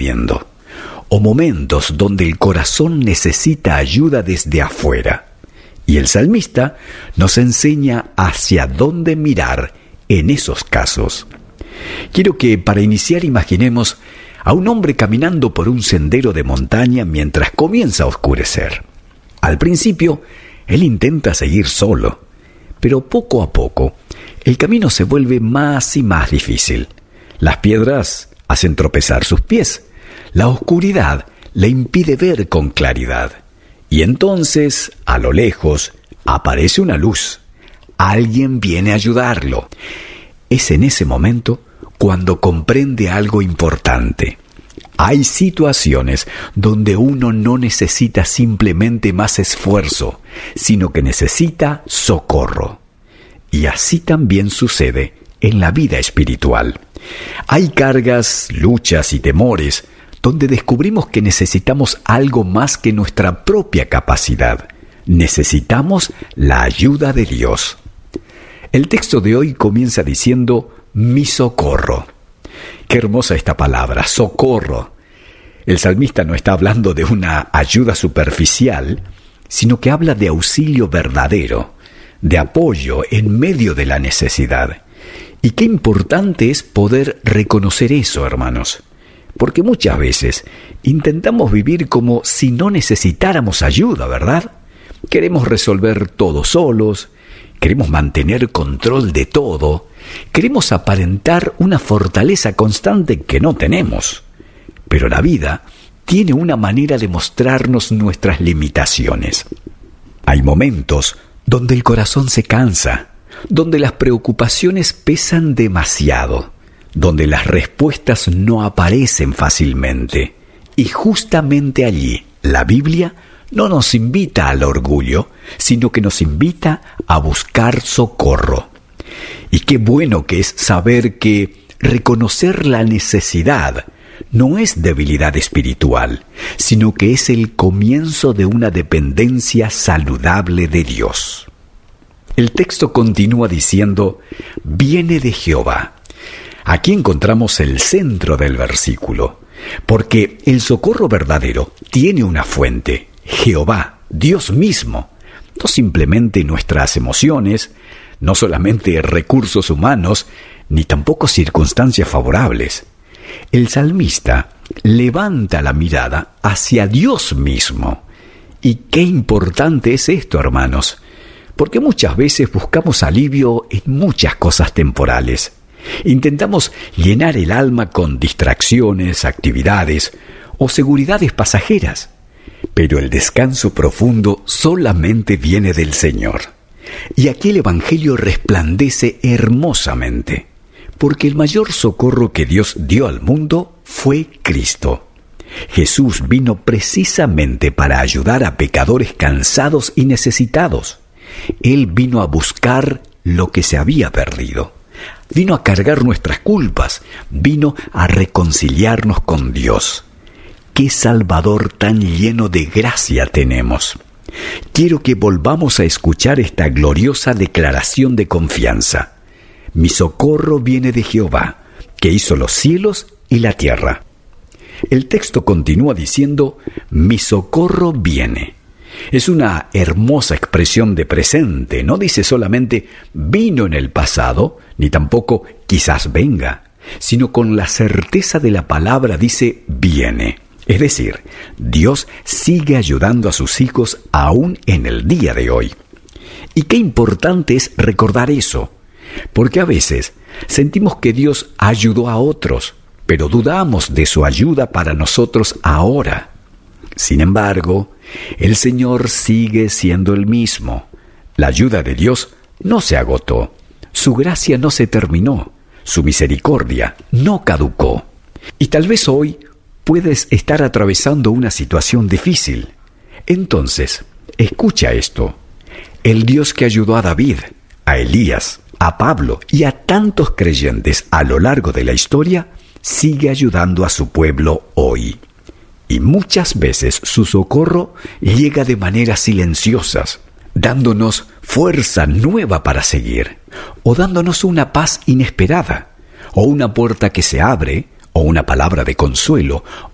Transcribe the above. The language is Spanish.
viviendo, o momentos donde el corazón necesita ayuda desde afuera. Y el salmista nos enseña hacia dónde mirar en esos casos. Quiero que para iniciar imaginemos a un hombre caminando por un sendero de montaña mientras comienza a oscurecer. Al principio, él intenta seguir solo, pero poco a poco, el camino se vuelve más y más difícil. Las piedras hacen tropezar sus pies. La oscuridad le impide ver con claridad. Y entonces, a lo lejos, aparece una luz. Alguien viene a ayudarlo. Es en ese momento cuando comprende algo importante. Hay situaciones donde uno no necesita simplemente más esfuerzo, sino que necesita socorro. Y así también sucede en la vida espiritual. Hay cargas, luchas y temores donde descubrimos que necesitamos algo más que nuestra propia capacidad. Necesitamos la ayuda de Dios. El texto de hoy comienza diciendo, mi socorro. Qué hermosa esta palabra, socorro. El salmista no está hablando de una ayuda superficial, sino que habla de auxilio verdadero, de apoyo en medio de la necesidad. Y qué importante es poder reconocer eso, hermanos. Porque muchas veces intentamos vivir como si no necesitáramos ayuda, ¿verdad? Queremos resolver todo solos, queremos mantener control de todo, queremos aparentar una fortaleza constante que no tenemos. Pero la vida tiene una manera de mostrarnos nuestras limitaciones. Hay momentos donde el corazón se cansa, donde las preocupaciones pesan demasiado, donde las respuestas no aparecen fácilmente. Y justamente allí, la Biblia no nos invita al orgullo, sino que nos invita a buscar socorro. Y qué bueno que es saber que reconocer la necesidad no es debilidad espiritual, sino que es el comienzo de una dependencia saludable de Dios. El texto continúa diciendo, viene de Jehová. Aquí encontramos el centro del versículo, porque el socorro verdadero tiene una fuente, Jehová, Dios mismo, no simplemente nuestras emociones, no solamente recursos humanos, ni tampoco circunstancias favorables. El salmista levanta la mirada hacia Dios mismo. Y qué importante es esto, hermanos, porque muchas veces buscamos alivio en muchas cosas temporales. Intentamos llenar el alma con distracciones, actividades o seguridades pasajeras, pero el descanso profundo solamente viene del Señor. Y aquí el Evangelio resplandece hermosamente, porque el mayor socorro que Dios dio al mundo fue Cristo. Jesús vino precisamente para ayudar a pecadores cansados y necesitados. Él vino a buscar lo que se había perdido. Vino a cargar nuestras culpas, vino a reconciliarnos con Dios. ¡Qué Salvador tan lleno de gracia tenemos! Quiero que volvamos a escuchar esta gloriosa declaración de confianza. Mi socorro viene de Jehová, que hizo los cielos y la tierra. El texto continúa diciendo, mi socorro viene. Es una hermosa expresión de presente, no dice solamente vino en el pasado, ni tampoco quizás venga, sino con la certeza de la palabra dice viene. Es decir, Dios sigue ayudando a sus hijos aún en el día de hoy. Y qué importante es recordar eso, porque a veces sentimos que Dios ayudó a otros, pero dudamos de su ayuda para nosotros ahora. Sin embargo, el Señor sigue siendo el mismo. La ayuda de Dios no se agotó, su gracia no se terminó, su misericordia no caducó. Y tal vez hoy puedes estar atravesando una situación difícil. Entonces, escucha esto. El Dios que ayudó a David, a Elías, a Pablo y a tantos creyentes a lo largo de la historia, sigue ayudando a su pueblo hoy. Y muchas veces su socorro llega de maneras silenciosas, dándonos fuerza nueva para seguir, o dándonos una paz inesperada, o una puerta que se abre, o una palabra de consuelo,